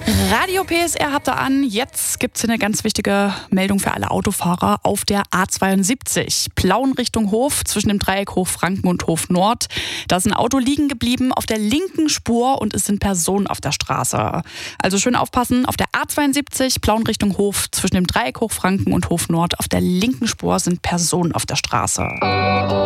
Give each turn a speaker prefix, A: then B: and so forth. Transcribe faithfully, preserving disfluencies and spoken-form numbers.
A: Radio P S R habt ihr an. Jetzt gibt es eine ganz wichtige Meldung für alle Autofahrer auf der A zweiundsiebzig. Plauen Richtung Hof zwischen dem Dreieck Hof-Franken und Hof-Nord. Da ist ein Auto liegen geblieben auf der linken Spur und es sind Personen auf der Straße. Also schön aufpassen, auf der A zweiundsiebzig, Plauen Richtung Hof zwischen dem Dreieck Hof-Franken und Hof-Nord. Auf der linken Spur sind Personen auf der Straße.